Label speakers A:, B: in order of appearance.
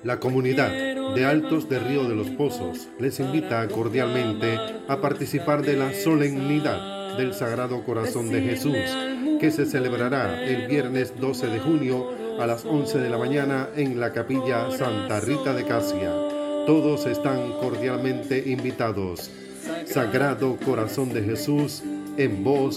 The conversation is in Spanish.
A: La comunidad de Altos de Río de los Pozos les invita cordialmente a participar de la solemnidad del Sagrado Corazón de Jesús, que se celebrará el viernes 12 de junio a las 11 de la mañana en la Capilla Santa Rita de Casia. Todos están cordialmente invitados. Sagrado Corazón de Jesús, en vos